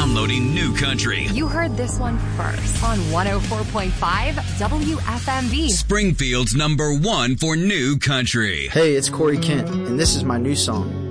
downloading New Country. You heard this one first on 104.5 WFMB. Springfield's #1 for New Country. Hey, it's Corey Kent, and this is my new song.